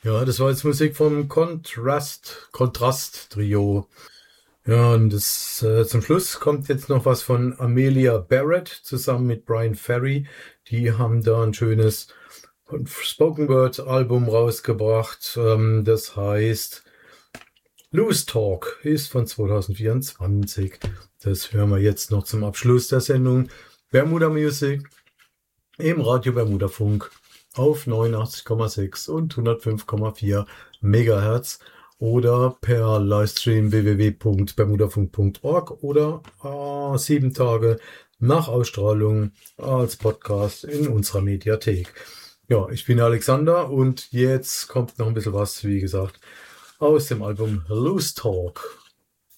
Ja, das war jetzt Musik vom Kontrast Trio. Ja, und zum Schluss kommt jetzt noch was von Amelia Barrett zusammen mit Brian Ferry. Die haben da ein schönes Spoken Word Album rausgebracht. Das heißt Loose Talk, ist von 2024. Das hören wir jetzt noch zum Abschluss der Sendung Bermuda Music im Radio Bermuda Funk auf 89,6 und 105,4 Megahertz oder per Livestream www.bermudafunk.org oder 7 Tage nach Ausstrahlung als Podcast in unserer Mediathek. Ja, ich bin Alexander und jetzt kommt noch ein bisschen was, wie gesagt, aus dem Album Loose Talk.